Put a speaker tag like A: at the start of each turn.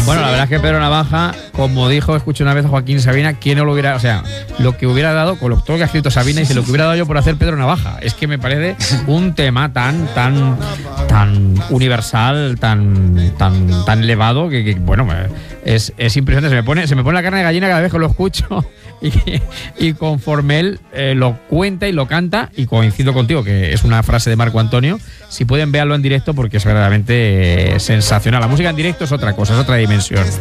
A: Bueno, la verdad es que Pedro Navaja, como dijo, escuché una vez a Joaquín Sabina, ¿quién no lo hubiera, o sea, lo que hubiera dado, con todo lo que ha escrito Sabina, y lo que hubiera dado yo por hacer Pedro Navaja? Es que me parece un tema tan universal, tan elevado, que bueno, es impresionante. Se me pone la carne de gallina cada vez que lo escucho. Y conforme él lo cuenta y lo canta, y coincido contigo que es una frase de Marco Antonio, si pueden verlo en directo porque es verdaderamente sensacional. La música en directo es otra cosa, es otra dimensión.